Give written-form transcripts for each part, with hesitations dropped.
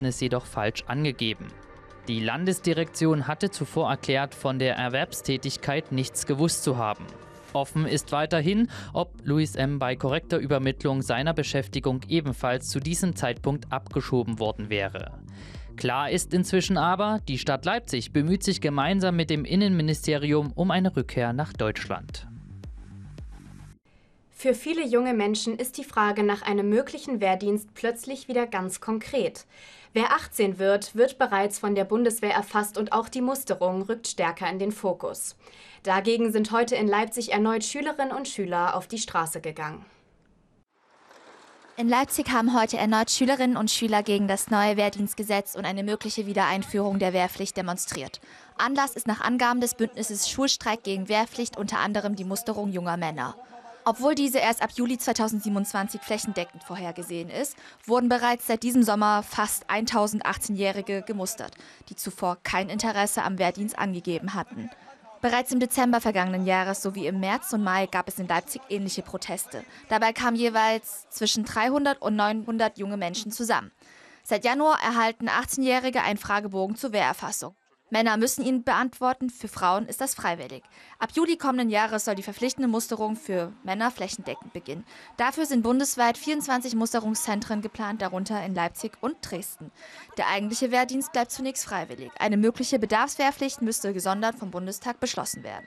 ist jedoch falsch angegeben. Die Landesdirektion hatte zuvor erklärt, von der Erwerbstätigkeit nichts gewusst zu haben. Offen ist weiterhin, ob Louis M. bei korrekter Übermittlung seiner Beschäftigung ebenfalls zu diesem Zeitpunkt abgeschoben worden wäre. Klar ist inzwischen aber, die Stadt Leipzig bemüht sich gemeinsam mit dem Innenministerium um eine Rückkehr nach Deutschland. Für viele junge Menschen ist die Frage nach einem möglichen Wehrdienst plötzlich wieder ganz konkret. Wer 18 wird, wird bereits von der Bundeswehr erfasst und auch die Musterung rückt stärker in den Fokus. Dagegen sind heute in Leipzig erneut Schülerinnen und Schüler auf die Straße gegangen. In Leipzig haben heute erneut Schülerinnen und Schüler gegen das neue Wehrdienstgesetz und eine mögliche Wiedereinführung der Wehrpflicht demonstriert. Anlass ist nach Angaben des Bündnisses Schulstreik gegen Wehrpflicht unter anderem die Musterung junger Männer. Obwohl diese erst ab Juli 2027 flächendeckend vorhergesehen ist, wurden bereits seit diesem Sommer fast 1000 18-Jährige gemustert, die zuvor kein Interesse am Wehrdienst angegeben hatten. Bereits im Dezember vergangenen Jahres sowie im März und Mai gab es in Leipzig ähnliche Proteste. Dabei kamen jeweils zwischen 300 und 900 junge Menschen zusammen. Seit Januar erhalten 18-Jährige einen Fragebogen zur Wehrerfassung. Männer müssen ihn beantworten, für Frauen ist das freiwillig. Ab Juli kommenden Jahres soll die verpflichtende Musterung für Männer flächendeckend beginnen. Dafür sind bundesweit 24 Musterungszentren geplant, darunter in Leipzig und Dresden. Der eigentliche Wehrdienst bleibt zunächst freiwillig. Eine mögliche Bedarfswehrpflicht müsste gesondert vom Bundestag beschlossen werden.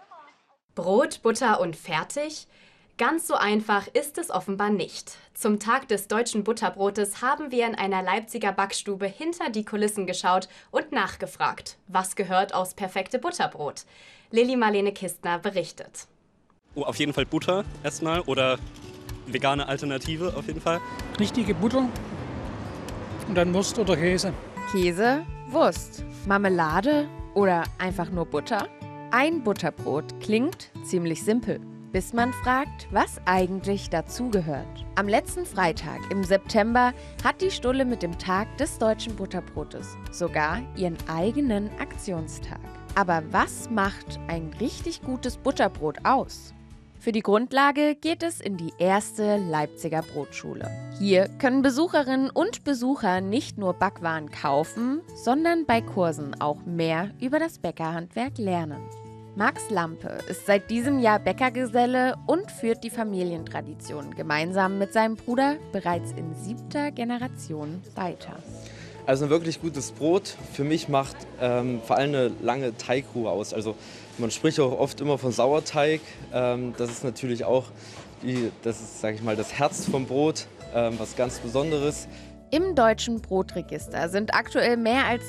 Brot, Butter und fertig? Ganz so einfach ist es offenbar nicht. Zum Tag des deutschen Butterbrotes haben wir in einer Leipziger Backstube hinter die Kulissen geschaut und nachgefragt, was gehört aufs perfekte Butterbrot. Lilly Marlene Kistner berichtet. Oh, auf jeden Fall Butter erstmal oder vegane Alternative auf jeden Fall. Richtige Butter und dann Wurst oder Käse. Käse, Wurst, Marmelade oder einfach nur Butter? Ein Butterbrot klingt ziemlich simpel, bis man fragt, was eigentlich dazugehört. Am letzten Freitag im September hat die Stulle mit dem Tag des deutschen Butterbrotes sogar ihren eigenen Aktionstag. Aber was macht ein richtig gutes Butterbrot aus? Für die Grundlage geht es in die erste Leipziger Brotschule. Hier können Besucherinnen und Besucher nicht nur Backwaren kaufen, sondern bei Kursen auch mehr über das Bäckerhandwerk lernen. Max Lampe ist seit diesem Jahr Bäckergeselle und führt die Familientradition gemeinsam mit seinem Bruder bereits in 7. Generation weiter. Also ein wirklich gutes Brot für mich macht vor allem eine lange Teigruhe aus. Also man spricht auch oft immer von Sauerteig. Das ist natürlich auch sage ich mal, das Herz vom Brot, was ganz Besonderes. Im deutschen Brotrregister sind aktuell mehr als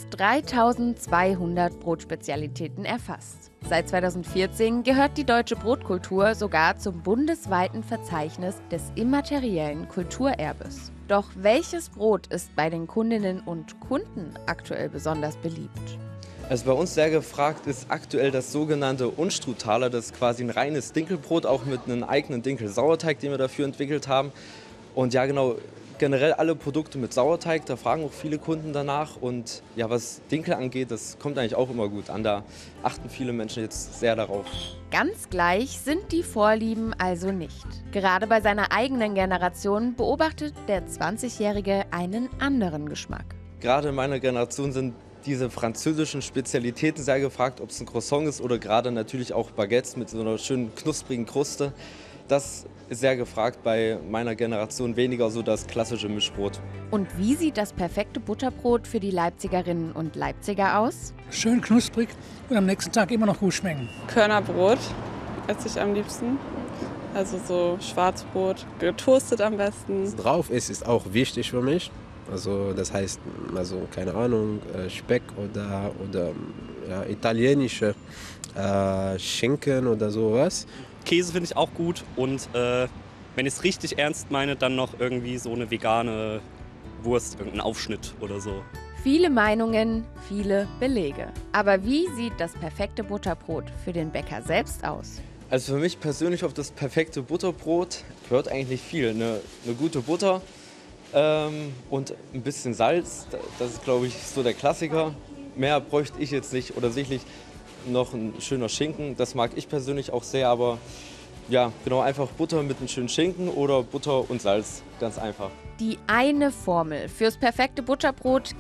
3200 Brotspezialitäten erfasst. Seit 2014 gehört die deutsche Brotkultur sogar zum bundesweiten Verzeichnis des immateriellen Kulturerbes. Doch welches Brot ist bei den Kundinnen und Kunden aktuell besonders beliebt? Also bei uns sehr gefragt ist aktuell das sogenannte Unstrutaler. Das ist quasi ein reines Dinkelbrot, auch mit einem eigenen Dinkel-Sauerteig, den wir dafür entwickelt haben. Und ja genau, generell alle Produkte mit Sauerteig, da fragen auch viele Kunden danach. Und ja, was Dinkel angeht, das kommt eigentlich auch immer gut an. Da achten viele Menschen jetzt sehr darauf. Ganz gleich sind die Vorlieben also nicht. Gerade bei seiner eigenen Generation beobachtet der 20-Jährige einen anderen Geschmack. Gerade in meiner Generation sind diese französischen Spezialitäten sehr gefragt, ob es ein Croissant ist oder gerade natürlich auch Baguettes mit so einer schönen knusprigen Kruste. Das ist sehr gefragt bei meiner Generation, weniger so das klassische Mischbrot. Und wie sieht das perfekte Butterbrot für die Leipzigerinnen und Leipziger aus? Schön knusprig und am nächsten Tag immer noch gut schmecken. Körnerbrot esse ich am liebsten. Also so Schwarzbrot, getoastet am besten. Was drauf ist auch wichtig für mich. Also das heißt, also keine Ahnung, Speck oder ja, italienische Schinken oder sowas. Käse finde ich auch gut und wenn ich es richtig ernst meine, dann noch irgendwie so eine vegane Wurst, irgendein Aufschnitt oder so. Viele Meinungen, viele Belege. Aber wie sieht das perfekte Butterbrot für den Bäcker selbst aus? Also für mich persönlich auf das perfekte Butterbrot gehört eigentlich viel. Eine gute Butter und ein bisschen Salz, das ist glaube ich so der Klassiker. Mehr bräuchte ich jetzt nicht oder sicherlich noch ein schöner Schinken, das mag ich persönlich auch sehr, aber Ja, genau, einfach Butter mit einem schönen Schinken oder Butter und Salz. Ganz einfach. Die eine Formel fürs perfekte Butterbrot